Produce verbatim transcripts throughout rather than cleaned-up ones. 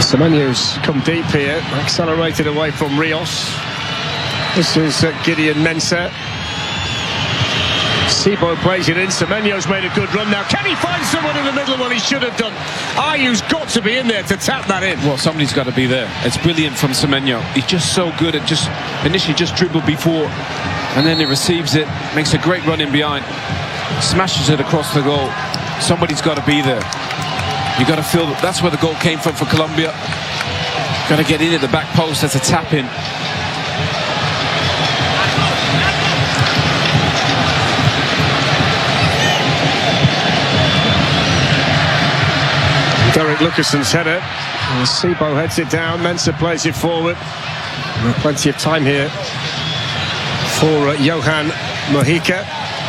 Semenyo's come deep here, accelerated away from Rios. This is uh, Gideon Mensah. Sibo plays it in. Semenyo's made a good run now. Can he find someone in the middle? Well, he should have done. Ayu's got to be in there to tap that in. Well, somebody's got to be there. It's brilliant from Semenyo. He's just so good at just initially just dribbled before, and then he receives it, makes a great run in behind, smashes it across the goal. Somebody's got to be there. You got to feel that that's where the goal came from for Colombia. Got to get in at the back post. That's a tap in. Derek Lucason's header. And Sibo heads it down. Mensah plays it forward. And plenty of time here for uh, Johan Mojica.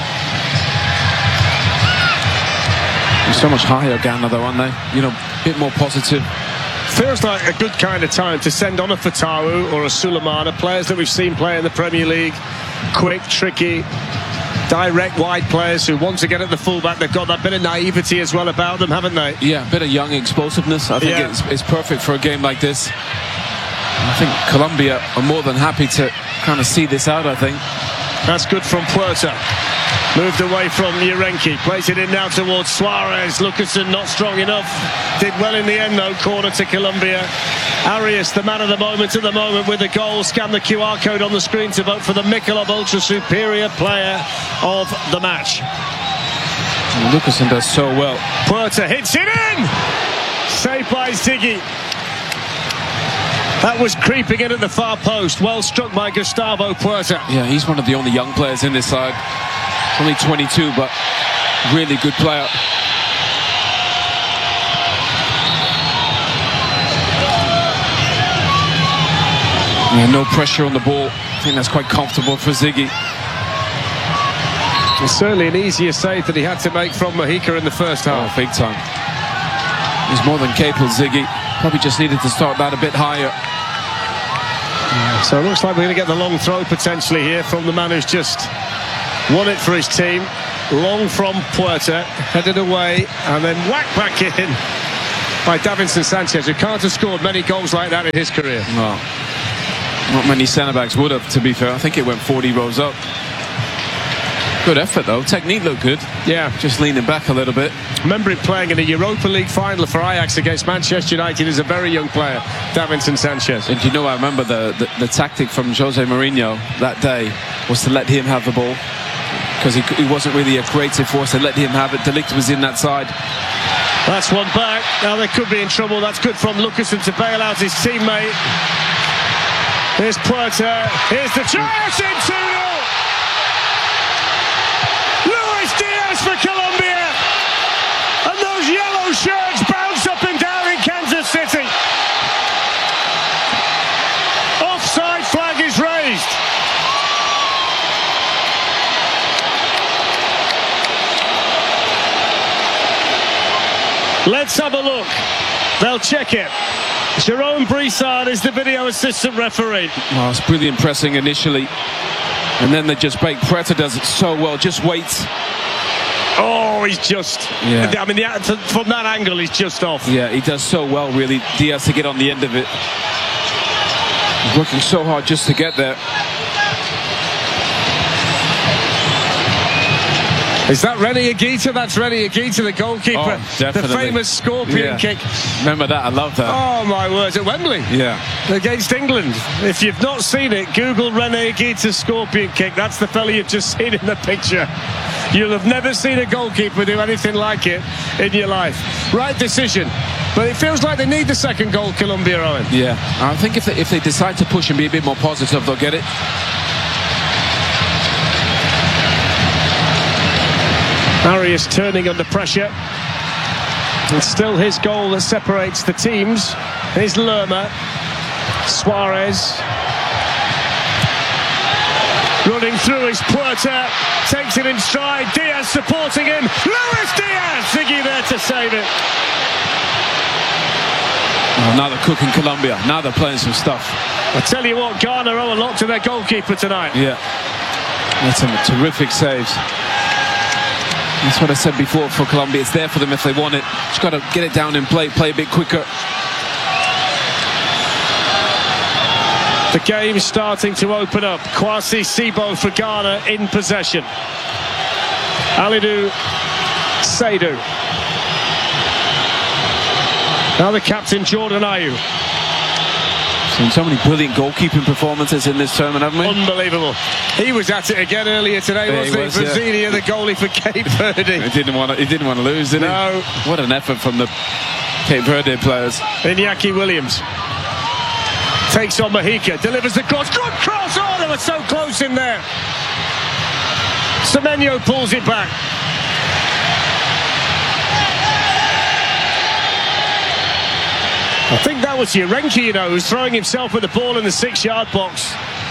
They're so much higher, Ghana, though, aren't they? You know, a bit more positive. Feels like a good kind of time to send on a Fatawu or a Sulemana, players that we've seen play in the Premier League. Quick, tricky, direct wide players who want to get at the fullback. They've got that bit of naivety as well about them, haven't they? Yeah, a bit of young explosiveness. I think Yeah. it's, it's perfect for a game like this. I think Colombia are more than happy to kind of see this out, I think. That's good from Puerta. Moved away from Urenki. Plays it in now towards Suarez. Lucasen not strong enough. Did well in the end, though. Corner to Colombia. Arias, the man of the moment at the moment with the goal. Scan the Q R code on the screen to vote for the Michelob Ultra Superior Player of the Match. Lucasen does so well. Puerta hits it in! Saved by Ziggy. That was creeping in at the far post. Well struck by Gustavo Puerta. Yeah, he's one of the only young players in this side. Only twenty-two, but really good player. Yeah, no pressure on the ball. I think that's quite comfortable for Ziggy. It's certainly an easier save that he had to make from Mojica in the first half. Oh, big time. He's more than capable, Ziggy. Probably just needed to start that a bit higher. Yeah, so it looks like we're going to get the long throw potentially here from the man who's just won it for his team. Long from Puerta, headed away and then whack back in by Davinson Sanchez, who can't have scored many goals like that in his career. Well, not many centre-backs would have, to be fair. I think it went forty rows up. Good effort, though. Technique looked good. Yeah. Just leaning back a little bit. Remember him playing in a Europa League final for Ajax against Manchester United as a very young player, Davinson Sanchez. And you know, I remember the, the, the tactic from Jose Mourinho that day was to let him have the ball, because he, he wasn't really a creative force. They let him have it. De Ligt was in that side. That's one back. Now they could be in trouble. That's good from Lucasen to bail out his teammate. Here's Puerta. Here's the chance in two nil. Luis Diaz for Colombia. And those yellow shirts bounce up and down in Kansas City. Offside flag is raised. Let's have a look. They'll check it. Jerome Brisard is the video assistant referee. Oh, it's brilliant pressing initially. And then they just break. Puerta does it so well. Just waits. Oh, he's just... Yeah. I mean, the, from that angle, he's just off. Yeah, he does so well, really, Diaz, to get on the end of it. He's working so hard just to get there. Is that Rene Higuita? That's Rene Higuita, the goalkeeper. Oh, definitely. The famous scorpion Yeah. kick. Remember that? I love that. Oh, my words. At Wembley. Yeah. Against England. If you've not seen it, Google Rene Higuita's scorpion kick. That's the fella you've just seen in the picture. You'll have never seen a goalkeeper do anything like it in your life. Right decision. But it feels like they need the second goal, Colombia, Owen. Yeah. I think if they, if they decide to push and be a bit more positive, they'll get it. Arias turning under pressure. It's still his goal that separates the teams. Here's Lerma. Suarez. Running through is Puerta. Takes it in stride. Diaz supporting him. Luis Diaz! Ziggy there to save it. Oh, now they're cooking Colombia. Now they're playing some stuff. I tell you what, Ghana owe a lot to their goalkeeper tonight. Yeah. That's some terrific saves. That's what I said before for Colombia. It's there for them if they want it. Just got to get it down in play, play a bit quicker. The game's starting to open up. Kwasi Sibo for Ghana in possession. Alidou Seydou. Now the captain, Jordan Ayew. Seen so many brilliant goalkeeping performances in this tournament, haven't we? Unbelievable. He was at it again earlier today, Yeah, wasn't he? he was, yeah. Brasilia, the goalie for Cape Verde. He didn't want to, he didn't want to lose, did No. he? What an effort from the Cape Verde players. Iñaki Williams takes on Mahika, delivers the cross. Good cross! Oh, they were so close in there. Semenyo pulls it back. I think that was Yerenki, you know, who's throwing himself with the ball in the six-yard box.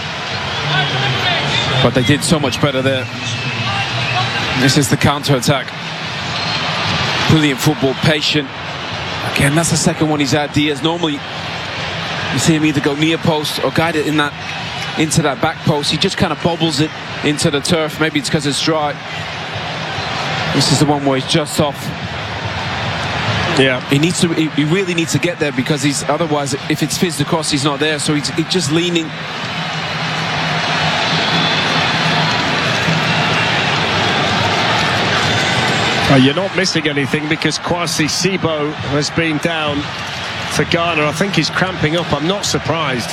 But they did so much better there. This is the counter-attack. Brilliant football, patient. Again, that's the second one he's had. Diaz, normally you see him either go near post or guide it in that into that back post. He just kind of bobbles it into the turf. Maybe it's because it's dry. This is the one where he's just off. Yeah, he needs to. He, he really needs to get there, because he's otherwise, if it's fizzed across, he's not there. So he's, he's just leaning. Oh, you're not missing anything, because Kwasi Sibo has been down for Ghana. I think he's cramping up. I'm not surprised.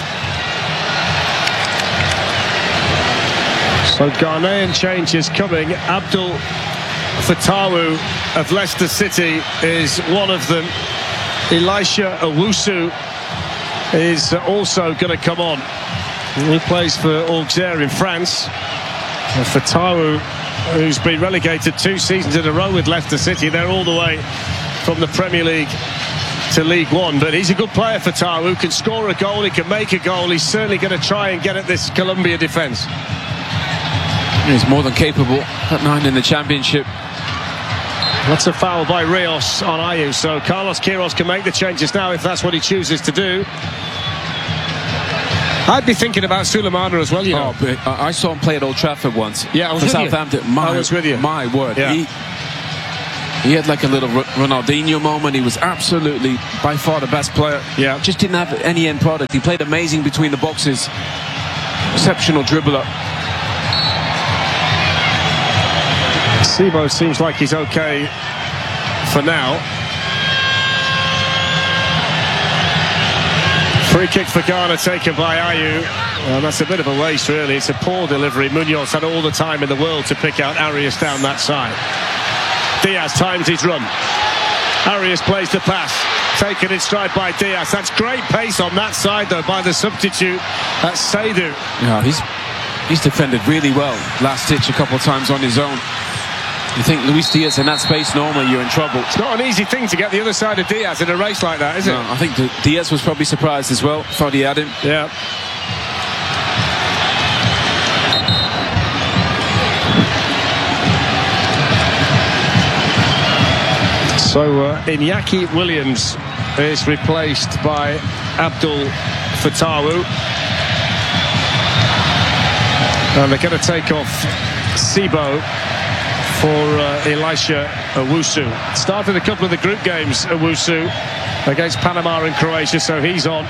So Ghanaian changes coming. Abdul Fatawu of Leicester City is one of them. Elisha Owusu is also going to come on. He plays for Auxerre in France. And Fatawu, who's been relegated two seasons in a row with Leicester City, they're all the way from the Premier League to League One. But he's a good player, Fatawu, can score a goal, he can make a goal. He's certainly going to try and get at this Colombia defence. He's more than capable at nine in the championship. That's a foul by Rios on Ayew, so Carlos Queiroz can make the changes now if that's what he chooses to do. I'd be thinking about Sulemana as well, you know. Oh, but I saw him play at Old Trafford once. Yeah, I was for with Southampton. you. My, I was with you. My word. Yeah. He, he had like a little Ronaldinho moment. He was absolutely by far the best player. Yeah. Just didn't have any end product. He played amazing between the boxes. Exceptional dribbler. Sibo seems like he's okay for now. Free kick for Ghana taken by Ayew. Well, that's a bit of a waste, really. It's a poor delivery. Munoz had all the time in the world to pick out Arias down that side. Diaz times his run. Arias plays the pass. Taken in stride by Diaz. That's great pace on that side, though, by the substitute. That's Seydou. Yeah, he's, he's defended really well. Last ditch a couple of times on his own. You think Luis Diaz in that space, normally you're in trouble. It's not an easy thing to get the other side of Diaz in a race like that, is it? No, I think Diaz was probably surprised as well. Thought he had him. Yeah. So uh, Iñaki Williams is replaced by Abdul Fatawu. And they're going to take off Sibo for uh, Elisha Owusu. Started a couple of the group games, Owusu, against Panama and Croatia, so he's on.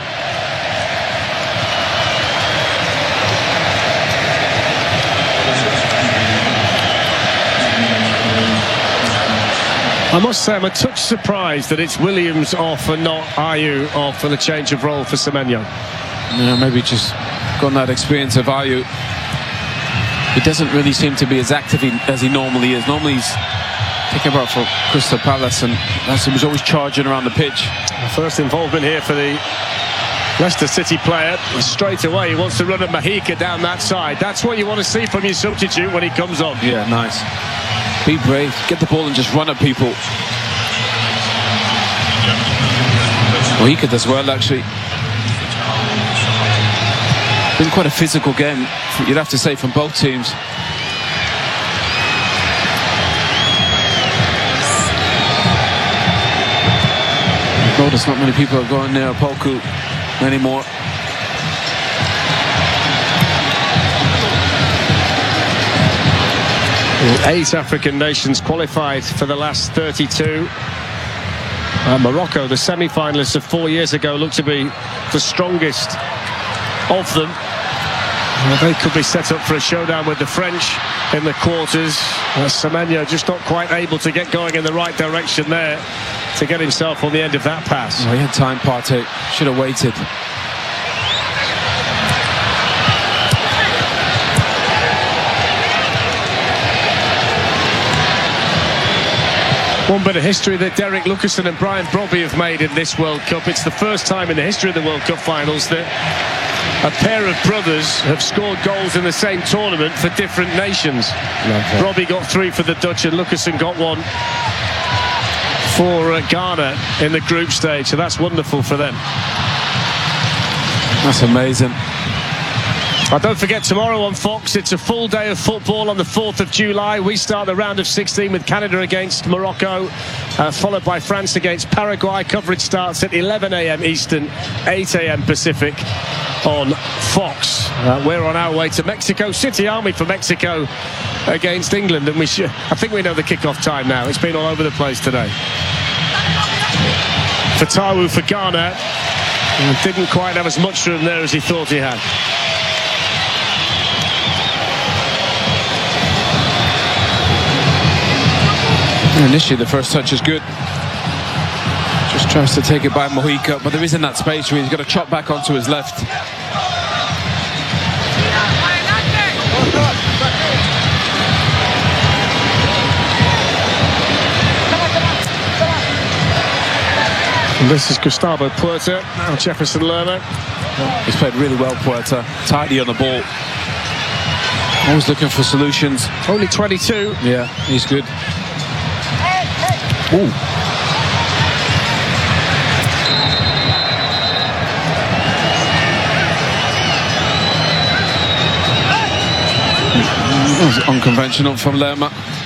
I must say I'm a touch surprised that it's Williams off and not Ayew off for the change of role for Semenyo. Yeah, maybe just got that experience of Ayew. He doesn't really seem to be as active as he normally is. Normally he's taking about for Crystal Palace, and he was always charging around the pitch. First involvement here for the Leicester City player. Straight away he wants to run at Mahika down that side. That's what you want to see from your substitute when he comes on. Yeah, nice. Be brave, get the ball and just run at people. Mahika does well, actually. Been quite a physical game, you'd have to say, from both teams. Notice not many people are going near Opoku anymore. Eight African nations qualified for the last thirty-two. Uh, Morocco, the semi-finalists of four years ago, looked to be the strongest of them. Well, they could be set up for a showdown with the French in the quarters. Uh, Semenyo just not quite able to get going in the right direction there to get himself on the end of that pass. Oh, he had time, Partey. Should have waited. One bit of history that Derek Lucassen and Brian Brobby have made in this World Cup. It's the first time in the history of the World Cup finals that a pair of brothers have scored goals in the same tournament for different nations. Brobby got three for the Dutch and Lucassen got one for uh, Ghana in the group stage, so that's wonderful for them. That's amazing. Oh, don't forget, tomorrow on Fox, it's a full day of football on the fourth of July. We start the round of sixteen with Canada against Morocco, uh, followed by France against Paraguay. Coverage starts at eleven a m Eastern, eight a m Pacific on Fox. Uh, we're on our way to Mexico City, aren't we, for Mexico against England? And we should, I think we know the kickoff time now. It's been all over the place today. Fatawu for Ghana. Didn't quite have as much room there as he thought he had. Initially, the first touch is good. Just tries to take it by Mojica, but there isn't that space where he's got to chop back onto his left. And this is Gustavo Puerta, now Jefferson Lerma. He's played really well, Puerta. Tidy on the ball. Always looking for solutions. Only twenty-two. Yeah, he's good. Ooh. That was unconventional from Lerma.